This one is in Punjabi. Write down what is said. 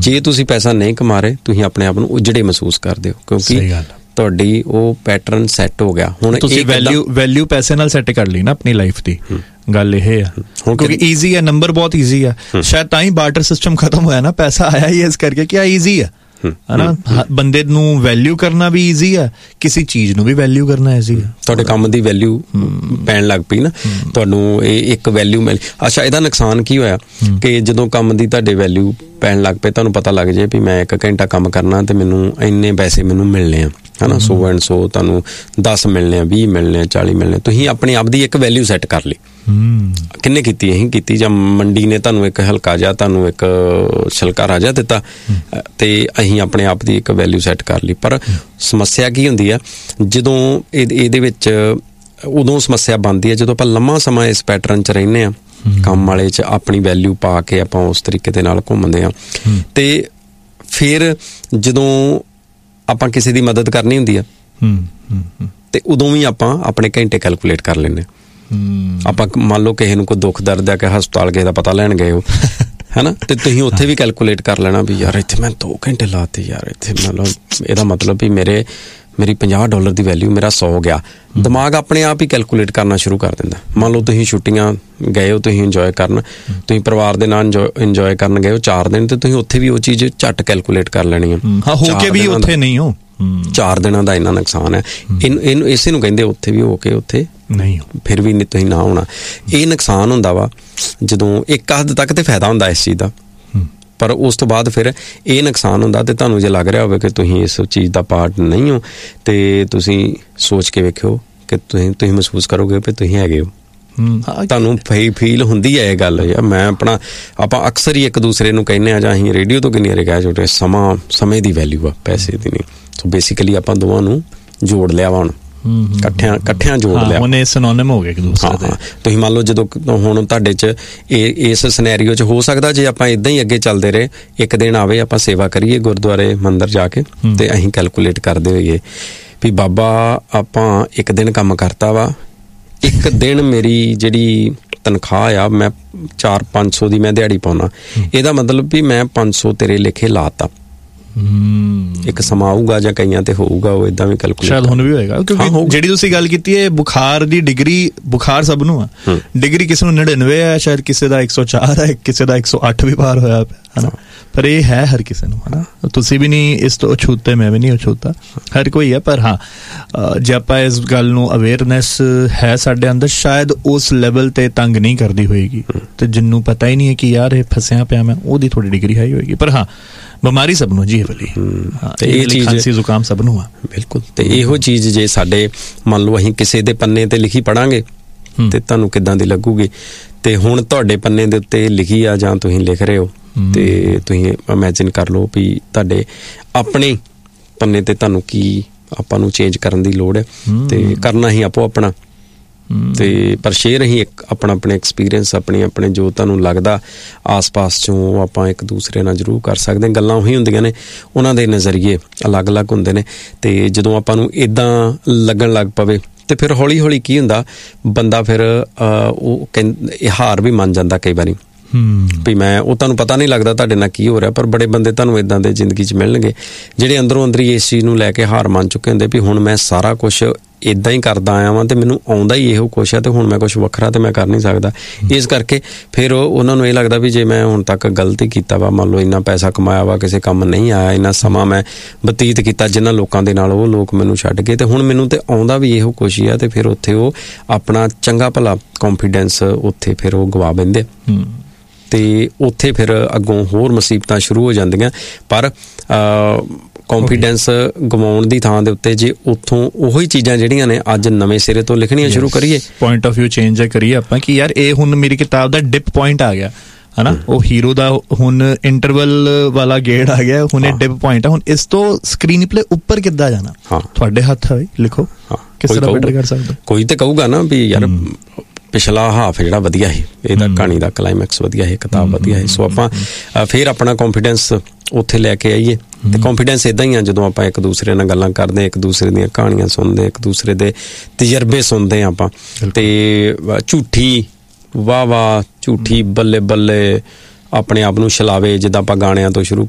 ਜੇ ਤੁਸੀਂ ਪੈਸਾ ਨਹੀਂ ਕਮਾ ਰਹੇ, ਤੁਸੀਂ ਆਪਣੇ ਆਪ ਨੂੰ ਉਜੜੇ ਮਹਿਸੂਸ ਕਰਦੇ ਹੋ, ਕਿਉਂਕਿ ਤੁਹਾਡੀ ਉਹ ਪੈਟਰਨ ਸੈੱਟ ਹੋ ਗਿਆ। ਹੁਣ ਤੁਸੀਂ ਵੈਲਿਊ ਪੈਸੇ ਨਾਲ ਸੈੱਟ ਕਰ ਲਈ ਨਾ ਆਪਣੀ ਲਾਈਫ ਦੀ। ਗੱਲ ਇਹ ਆ ਕਿਉਂਕਿ ਈਜ਼ੀ ਹੈ, ਨੰਬਰ ਬਹੁਤ ਈਜ਼ੀ ਆ, ਸ਼ਾਇਦ ਤਾਂ ਹੀ ਬਾਰਟਰ ਸਿਸਟਮ ਖਤਮ ਹੋਇਆ ਨਾ, ਪੈਸਾ ਆਇਆ ਹੀ ਇਸ ਕਰਕੇ ਕਿ ਆ ਈਜ਼ੀ ਆ, ਹਨਾ। ਬੰਦੇ ਨੂੰ ਵੈਲਿਊ ਕਰਨਾ ਵੀ ਈਜ਼ੀ ਆ, ਕਿਸੇ ਚੀਜ਼ ਨੂੰ ਵੀ ਵੈਲਿਊ ਕਰਨਾ ਈਜ਼ੀ ਆ। ਤੁਹਾਡੇ ਕੰਮ ਦੀ ਵੈਲਿਊ ਪੈਣ ਲੱਗ ਪਈ ਨਾ, ਤੁਹਾਨੂੰ ਇਹ ਇੱਕ ਵੈਲਿਊ ਮਿਲ। ਅੱਛਾ, ਇਹਦਾ ਨੁਕਸਾਨ ਕੀ ਹੋਇਆ ਕਿ ਜਦੋਂ ਕੰਮ ਦੀ ਤੁਹਾਡੇ ਵੈਲਿਊ ਪੈਣ ਲੱਗ ਪਏ, ਤੁਹਾਨੂੰ ਪਤਾ ਲੱਗ ਜਾਏ ਵੀ ਮੈਂ 1 ਘੰਟਾ ਕੰਮ ਕਰਨਾ ਤੇ ਮੈਨੂੰ ਇੰਨੇ ਪੈਸੇ ਮੈਨੂੰ ਮਿਲਣੇ ਆ, ਹਨਾ। 100 ਤੁਹਾਨੂੰ 10 ਮਿਲਣੇ ਆ, 20 ਮਿਲਣੇ ਆ, 40 ਮਿਲਣੇ। ਤੁਸੀਂ ਆਪਣੇ ਆਪ ਦੀ ਇੱਕ ਵੈਲਿਊ ਸੈੱਟ ਕਰ ਲਈ। ਕਿੰਨੇ ਕੀਤੀ? ਅਸੀਂ ਕੀਤੀ। ਜਾਂ ਮੰਡੀ ਨੇ ਤੁਹਾਨੂੰ ਇੱਕ ਹਲਕਾ ਜਿਹਾ, ਤੁਹਾਨੂੰ ਇੱਕ ਛਿਲਕਾ ਰਾਜਾ ਦਿੱਤਾ ਤੇ ਅਸੀਂ ਆਪਣੇ ਆਪ ਦੀ ਇੱਕ ਵੈਲਿਊ ਸੈੱਟ ਕਰ ਲਈ। ਪਰ ਸਮੱਸਿਆ ਕੀ ਹੁੰਦੀ ਆ, ਜਦੋਂ ਇਹਦੇ ਵਿੱਚ ਉਦੋਂ ਸਮੱਸਿਆ ਬਣਦੀ ਹੈ ਜਦੋਂ ਆਪਾਂ ਲੰਮਾ ਸਮਾਂ ਇਸ ਪੈਟਰਨ 'ਚ ਰਹਿੰਦੇ ਹਾਂ, ਕੰਮ ਵਾਲੇ 'ਚ ਆਪਣੀ ਵੈਲਿਊ ਪਾ ਕੇ ਆਪਾਂ ਉਸ ਤਰੀਕੇ ਦੇ ਨਾਲ ਘੁੰਮਦੇ ਹਾਂ। ਤੇ ਫਿਰ ਜਦੋਂ ਆਪਾਂ ਕਿਸੇ ਦੀ ਮਦਦ ਕਰਨੀ ਹੁੰਦੀ ਆ ਤੇ ਉਦੋਂ ਵੀ ਆਪਾਂ ਆਪਣੇ ਘੰਟੇ ਕੈਲਕੂਲੇਟ ਕਰ ਲੈਂਦੇ। ਆਪਾਂ ਮੰਨ ਲਓ ਕਿਸੇ ਨੂੰ ਕੋਈ ਦੁੱਖ ਦਰਦ ਆ ਕਿ ਹਸਪਤਾਲ ਕਿਸੇ ਦਾ ਪਤਾ ਲੈਣ ਗਏ ਹੋ, ਹੈਨਾ, ਤੇ ਤੁਸੀਂ ਉੱਥੇ ਵੀ ਕੈਲਕੂਲੇਟ ਕਰ ਲੈਣਾ ਵੀ ਯਾਰ ਇੱਥੇ ਮੈਂ 2 ਘੰਟੇ ਲਾਤੇ, ਯਾਰ ਇੱਥੇ ਮਤਲਬ ਇਹਦਾ ਮਤਲਬ ਵੀ ਮੇਰੀ $50 ਦੀ ਵੈਲਿਊ ਮੇਰਾ 100 ਗਿਆ। ਦਿਮਾਗ ਆਪਣੇ ਆਪ ਹੀ ਕੈਲਕੂਲੇਟ ਕਰਨਾ ਸ਼ੁਰੂ ਕਰ ਦਿੰਦਾ। ਮੰਨ ਲਓ ਤੁਸੀਂ ਛੁੱਟੀਆਂ ਗਏ ਹੋ, ਤੁਸੀਂ ਇੰਜੋਏ ਕਰਨ, ਤੁਸੀਂ ਪਰਿਵਾਰ ਦੇ ਨਾਲ ਇੰਜੋਏ ਕਰਨ ਗਏ ਹੋ 4 ਦਿਨ, ਤੇ ਤੁਸੀਂ ਉੱਥੇ ਵੀ ਉਹ ਚੀਜ਼ ਝੱਟ ਕੈਲਕੂਲੇਟ ਕਰ ਲੈਣੀ ਆ। ਹੋ ਕੇ ਵੀ ਉੱਥੇ ਨਹੀਂ ਹੋ, 4 ਦਿਨਾਂ ਦਾ ਇੰਨਾ ਨੁਕਸਾਨ ਹੈ। ਇਹਨੂੰ ਇਸੇ ਨੂੰ ਕਹਿੰਦੇ ਉੱਥੇ ਵੀ ਹੋ ਕੇ ਉੱਥੇ ਨਹੀਂ, ਫਿਰ ਵੀ ਤੁਸੀਂ ਨਾ ਹੋਣਾ। ਇਹ ਨੁਕਸਾਨ ਹੁੰਦਾ ਵਾ ਜਦੋਂ ਇੱਕ ਹੱਦ ਤੱਕ ਤੇ ਫਾਇਦਾ ਹੁੰਦਾ ਇਸ ਚੀਜ਼ ਦਾ, ਪਰ ਉਸ ਤੋਂ ਬਾਅਦ ਫਿਰ ਇਹ ਨੁਕਸਾਨ ਹੁੰਦਾ। ਤੇ ਤੁਹਾਨੂੰ ਜੇ ਲੱਗ ਰਿਹਾ ਹੋਵੇ ਕਿ ਤੁਸੀਂ ਇਸ ਚੀਜ਼ ਦਾ ਪਾਰਟ ਨਹੀਂ ਹੋ, ਤੇ ਤੁਸੀਂ ਸੋਚ ਕੇ ਵੇਖਿਓ ਕਿ ਤੁਸੀਂ ਮਹਿਸੂਸ ਕਰੋਗੇ ਵੀ ਤੁਸੀਂ ਹੈਗੇ ਹੋ। ਤੁਹਾਨੂੰ ਫੀਲ ਹੁੰਦੀ ਹੈ ਇਹ ਗੱਲ। ਯਾਰ ਮੈਂ ਆਪਾਂ ਅਕਸਰ ਹੀ ਇੱਕ ਦੂਸਰੇ ਨੂੰ ਕਹਿੰਦੇ ਆ, ਜਾਂ ਅਸੀਂ ਰੇਡੀਓ ਤੋਂ ਕਿੰਨੀ ਵਾਰੀ ਕਹਿ ਚੁੱਕੇ, ਸਮੇਂ ਦੀ ਵੈਲਿਊ ਆ, ਪੈਸੇ ਦੀ ਨਹੀਂ। ਸੋ ਬੇਸਿਕਲੀ ਆਪਾਂ ਦੋਵਾਂ ਨੂੰ ਜੋੜ ਲਿਆ ਵਾ, ਹੁਣ ਇਕੱਠਿਆਂ ਜੋੜ ਲਿਆ, ਹੁਣ ਇਹ ਸਿਨੋਨਿਮ ਹੋ ਗਏ ਇੱਕ ਦੂਸਰੇ ਦੇ। ਤੁਸੀਂ ਮੰਨ ਲਓ ਜਦੋਂ ਹੁਣ ਤੁਹਾਡੇ 'ਚ ਇਸ ਸਿਨੈਰੀਓ 'ਚ ਹੋ ਸਕਦਾ ਜੇ ਆਪਾਂ ਇੱਦਾਂ ਹੀ ਅੱਗੇ ਚੱਲਦੇ ਰਹੇ, ਇੱਕ ਦਿਨ ਆਵੇ ਆਪਾਂ ਸੇਵਾ ਕਰੀਏ ਗੁਰਦੁਆਰੇ ਮੰਦਿਰ ਜਾ ਕੇ, ਤੇ ਅਸੀਂ ਕੈਲਕੂਲੇਟ ਕਰਦੇ ਹੋਈਏ ਵੀ ਬਾਬਾ ਆਪਾਂ ਇੱਕ ਦਿਨ ਕੰਮ ਕਰਤਾ ਵਾ, ਇੱਕ ਦਿਨ ਮੇਰੀ ਜਿਹੜੀ ਤਨਖਾਹ ਆ ਮੈਂ 400-500 ਦੀ ਮੈਂ ਦਿਹਾੜੀ ਪਾਉਣਾ, ਇਹਦਾ ਮਤਲਬ ਵੀ ਮੈਂ 500 ਤੇਰੇ ਲੇਖੇ ਲਾਤਾ। ਇੱਕ ਸਮਾਂ ਆਊਗਾ ਜਾਂ ਕਈਆਂ ਤੇ ਹੋਊਗਾ ਉਹ ਏਦਾਂ ਵੀ ਕੈਲਕੂਲੇਟ, ਸ਼ਾਇਦ ਹੁਣ ਵੀ ਹੋਏਗਾ। ਕਿਉਂਕਿ ਜਿਹੜੀ ਤੁਸੀਂ ਗੱਲ ਕੀਤੀ ਹੈ ਬੁਖਾਰ ਦੀ ਡਿਗਰੀ, ਬੁਖਾਰ ਸਭ ਨੂੰ ਆ, ਡਿਗਰੀ ਕਿਸੇ ਨੂੰ 99 ਹੈ, ਸ਼ਾਇਦ ਕਿਸੇ ਦਾ 104 ਹੈ, ਕਿਸੇ ਦਾ 108 ਵੀ ਪਾਰ ਹੋਇਆ ਪਿਆ, ਹਨਾ। ਪਰ ਇਹ ਹੈ ਹਰ ਕਿਸੇ ਨੂੰ, ਹਨਾ। ਤੁਸੀਂ ਵੀ ਨਹੀਂ ਇਸ ਤੋਂ ਅਛੂਤੇ, ਮੈਂ ਵੀ ਨਹੀਂ ਅਛੂਤਾ, ਹਰ ਕੋਈ ਹੈ। ਪਰ ਹਾਂ, ਜੇ ਆਪਾਂ ਇਸ ਗੱਲ ਨੂੰ ਅਵੇਅਰਨੈਸ ਹੈ ਸਾਡੇ ਅੰਦਰ, ਸ਼ਾਇਦ ਉਸ ਲੈਵਲ ਤੇ ਤੰਗ ਨਹੀਂ ਕਰਦੀ ਹੋਏਗੀ, ਤੇ ਜਿਹਨੂੰ ਪਤਾ ਹੀ ਨਹੀਂ ਹੈ ਕਿ ਯਾਰ ਇਹ ਫਸਿਆ ਪਿਆ ਮੈਂ, ਉਹਦੀ ਥੋੜੀ ਡਿਗਰੀ ਹਾਈ ਹੋਏਗੀ। ਪਰ ਹਾਂ, ਬਿਮਾਰੀ ਸਭ ਨੂੰ ਜੀ, ਤੇ ਇਹ ਚੀਜ਼ ਖਾਂਸੀ ਜ਼ੁਕਾਮ ਸਭ ਨੂੰ ਆ, ਬਿਲਕੁਲ। ਤੇ ਇਹੋ ਚੀਜ਼ ਜੇ ਸਾਡੇ ਮੰਨ ਲਓ ਅਸੀਂ ਕਿਸੇ ਦੇ ਪੰਨੇ ਤੇ ਲਿਖੀ ਪੜਾਂਗੇ ਤੇ ਤੁਹਾਨੂੰ ਕਿੱਦਾਂ ਦੀ ਲੱਗੂਗੀ। ਤੇ ਹੁਣ ਤੁਹਾਡੇ ਪੰਨੇ ਦੇ ਉੱਤੇ ਲਿਖੀ ਆ ਜਾਂ ਤੁਸੀਂ ਲਿਖ ਰਹੇ ਹੋ, ਤੇ ਤੁਸੀਂ ਇਮੈਜਿਨ ਕਰ ਲਓ ਵੀ ਤੁਹਾਡੇ ਆਪਣੇ ਪੰਨੇ ਤੇ ਤੁਹਾਨੂੰ ਕੀ ਆਪਾਂ ਨੂੰ ਚੇਂਜ ਕਰਨ ਦੀ ਲੋੜ ਹੈ, ਤੇ ਕਰਨਾ ਹੀ ਆਪੋ ਆਪਣਾ। ਤੇ ਪਰ ਸ਼ੇਅਰ ਅਸੀਂ ਆਪਣਾ ਆਪਣੇ ਐਕਸਪੀਰੀਅੰਸ, ਆਪਣੇ ਜੋ ਤੁਹਾਨੂੰ ਲੱਗਦਾ ਆਸ-ਪਾਸ ਚੋਂ ਆਪਾਂ ਇੱਕ ਦੂਸਰੇ ਨਾਲ ਜ਼ਰੂਰ ਕਰ ਸਕਦੇ ਹਾਂ। ਗੱਲਾਂ ਉਹੀ ਹੁੰਦੀਆਂ ਨੇ, ਉਹਨਾਂ ਦੇ ਨਜ਼ਰੀਏ ਅਲੱਗ-ਅਲੱਗ ਹੁੰਦੇ ਨੇ। ਤੇ ਜਦੋਂ ਆਪਾਂ ਨੂੰ ਇੱਦਾਂ ਲੱਗਣ ਲੱਗ ਪਵੇ ਤੇ ਫਿਰ ਹੌਲੀ-ਹੌਲੀ ਕੀ ਹੁੰਦਾ, ਬੰਦਾ ਫਿਰ ਉਹ ਹਾਰ ਵੀ ਮੰਨ ਜਾਂਦਾ ਕਈ ਵਾਰੀ ਵੀ ਮੈਂ, ਉਹ ਤੁਹਾਨੂੰ ਪਤਾ ਨਹੀਂ ਲੱਗਦਾ ਤੁਹਾਡੇ ਨਾਲ ਕੀ ਹੋ ਰਿਹਾ, ਪਰ ਬੜੇ ਬੰਦੇ ਤੁਹਾਨੂੰ ਇੱਦਾਂ ਦੇ ਜ਼ਿੰਦਗੀ 'ਚ ਮਿਲਣਗੇ ਜਿਹੜੇ ਅੰਦਰੋਂ ਅੰਦਰੀ ਇਸ ਚੀਜ਼ ਨੂੰ ਲੈ ਕੇ ਹਾਰ ਮੰਨ ਚੁੱਕੇ ਹੁੰਦੇ ਵੀ ਹੁਣ ਮੈਂ ਸਾਰਾ ਕੁਛ ਇੱਦਾਂ ਹੀ ਕਰਦਾ ਆਇਆ ਵਾਂ ਤੇ ਮੈਨੂੰ ਆਉਂਦਾ ਹੀ ਇਹੋ ਕੁਛ ਹੈ, ਤੇ ਹੁਣ ਮੈਂ ਕੁਛ ਵੱਖਰਾ ਤੇ ਮੈਂ ਕਰ ਨਹੀਂ ਸਕਦਾ। ਇਸ ਕਰਕੇ ਫਿਰ ਉਹਨਾਂ ਨੂੰ ਇਹ ਲੱਗਦਾ ਵੀ ਜੇ ਮੈਂ ਹੁਣ ਤੱਕ ਗਲਤੀ ਕੀਤਾ ਵਾ, ਮੰਨ ਲਓ ਇੰਨਾ ਪੈਸਾ ਕਮਾਇਆ ਵਾ, ਕਿਸੇ ਕੰਮ ਨਹੀਂ ਆਇਆ, ਇੰਨਾ ਸਮਾਂ ਮੈਂ ਬਤੀਤ ਕੀਤਾ ਜਿਨ੍ਹਾਂ ਲੋਕਾਂ ਦੇ ਨਾਲ, ਉਹ ਲੋਕ ਮੈਨੂੰ ਛੱਡ ਗਏ, ਤੇ ਹੁਣ ਮੈਨੂੰ ਤੇ ਆਉਂਦਾ ਵੀ ਇਹੋ ਕੁਛ ਹੀ ਆ। ਤੇ ਫਿਰ ਉੱਥੇ ਉਹ ਆਪਣਾ ਚੰਗਾ ਭਲਾ ਕੌਨਫੀਡੈਂਸ ਉੱਥੇ ਫਿਰ ਉਹ ਗਵਾ ਬਹਿੰਦੇ, ਤੇ ਉੱਥੇ ਫਿਰ ਅੱਗੋਂ ਹੋਰ ਮੁਸੀਬਤਾਂ ਸ਼ੁਰੂ ਹੋ ਜਾਂਦੀਆਂ। ਪਰ ਕੌਨਫੀਡੈਂਸ ਗਵਾਉਣ ਦੀ ਥਾਂ ਦੇ ਉੱਤੇ ਜੇ ਉੱਥੋਂ ਉਹੀ ਚੀਜ਼ਾਂ ਜਿਹੜੀਆਂ ਨੇ ਅੱਜ ਨਵੇਂ ਸਿਰੇ ਤੋਂ ਲਿਖਣੀਆਂ ਸ਼ੁਰੂ ਕਰੀਏ, ਪੁਆਇੰਟ ਆਫ ਵਿਊ ਚੇਂਜ ਕਰੀਏ ਆਪਾਂ ਕਿ ਯਾਰ ਇਹ ਹੁਣ ਮੇਰੀ ਕਿਤਾਬ ਦਾ ਡਿਪ ਪੁਆਇੰਟ ਆ ਗਿਆ, ਹਨਾ। ਉਹ ਹੀਰੋ ਦਾ ਹੁਣ ਇੰਟਰਵਲ ਵਾਲਾ ਗੇੜ ਆ ਗਿਆ, ਹੁਣ ਇਹ ਡਿਪ ਪੁਆਇੰਟ ਆ। ਹੁਣ ਇਸ ਤੋਂ ਸਕਰੀਨ ਪਲੇ ਉੱਪਰ ਕਿੱਦਾਂ ਜਾਣਾ, ਤੁਹਾਡੇ ਹੱਥ ਹੈ, ਲਿਖੋ ਕਿਸ ਤਰ੍ਹਾਂ ਬੈਟਰ ਕਰ ਸਕਦੇ। ਕੋਈ ਤੇ ਕਹੂਗਾ ਨਾ ਵੀ ਯਾਰ ਪਿਛਲਾ ਹਾਫ ਜਿਹੜਾ ਵਧੀਆ ਹੈ, ਇਹਦਾ ਕਹਾਣੀ ਦਾ ਕਲਾਈਮੈਕਸ ਵਧੀਆ ਹੈ, ਕਿਤਾਬ ਵਧੀਆ ਹੈ। ਸੋ ਆਪਾਂ ਫਿਰ ਆਪਣਾ ਕੌਨਫੀਡੈਂਸ ਉੱਥੇ ਲੈ ਕੇ ਆਈਏ। ਤੇ ਕੌਨਫੀਡੈਂਸ ਇੱਦਾਂ ਹੀ ਆ ਜਦੋਂ ਆਪਾਂ ਇੱਕ ਦੂਸਰੇ ਨਾਲ ਗੱਲਾਂ ਕਰਦੇ, ਇੱਕ ਦੂਸਰੇ ਦੀਆਂ ਕਹਾਣੀਆਂ ਸੁਣਦੇ, ਇੱਕ ਦੂਸਰੇ ਦੇ ਤਜਰਬੇ ਸੁਣਦੇ ਆਪਾਂ, ਤੇ ਝੂਠੀ ਵਾਹ ਝੂਠੀ ਬੱਲੇ ਬੱਲੇ ਆਪਣੇ ਆਪ ਨੂੰ ਛਲਾਵੇ, ਜਿੱਦਾਂ ਆਪਾਂ ਗਾਣਿਆਂ ਤੋਂ ਸ਼ੁਰੂ